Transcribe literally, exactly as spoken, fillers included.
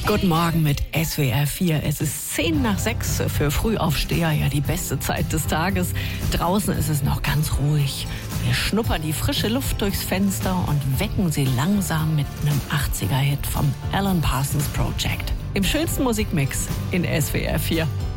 Guten Morgen mit S W R vier. Es ist zehn nach sechs, für Frühaufsteher ja die beste Zeit des Tages. Draußen ist es noch ganz ruhig. Wir schnuppern die frische Luft durchs Fenster und wecken sie langsam mit einem achtziger-Hit vom Alan Parsons Project. Im schönsten Musikmix in S W R vier.